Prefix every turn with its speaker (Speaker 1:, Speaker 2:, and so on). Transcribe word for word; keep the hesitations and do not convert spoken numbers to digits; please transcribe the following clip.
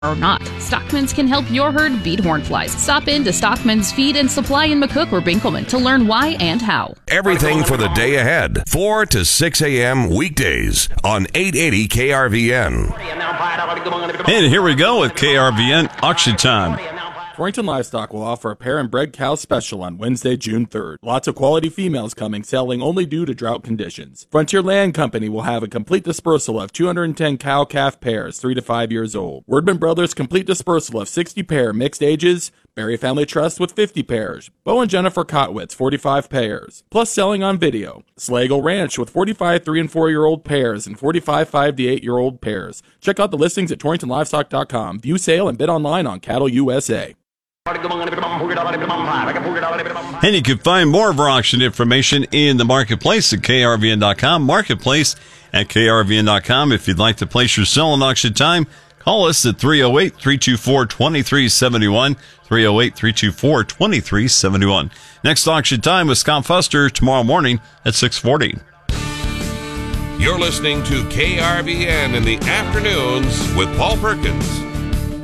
Speaker 1: or not, Stockman's can help your herd beat hornflies. Stop in to Stockman's Feed and Supply in McCook or Binkelman to learn why and how.
Speaker 2: Everything for the day ahead. four to six a.m. weekdays on eight eighty K R V N.
Speaker 3: And here we go with K R V N Auction Time.
Speaker 4: Torrington Livestock will offer a pair and bred cow special on Wednesday, June third. Lots of quality females coming, selling only due to drought conditions. Frontier Land Company will have a complete dispersal of two hundred ten cow-calf pairs, three to five years old. Wordman Brothers complete dispersal of sixty pair mixed ages. Berry Family Trust with fifty pairs. Bo and Jennifer Kotwitz, forty-five pairs. Plus selling on video. Slagle Ranch with forty-five three and four year old pairs and forty-five five to eight year old pairs. Check out the listings at torrington livestock dot com. View sale and bid online on Cattle U S A.
Speaker 3: And you can find more of our auction information in the marketplace at K R V N dot com. Marketplace at K R V N dot com. If you'd like to place your sale on auction time, call us at three oh eight, three two four, two three seven one. three oh eight, three two four, two three seven one. Next auction time with Scott Fuster tomorrow morning at six forty.
Speaker 2: You're listening to K R V N in the afternoons with Paul Perkins.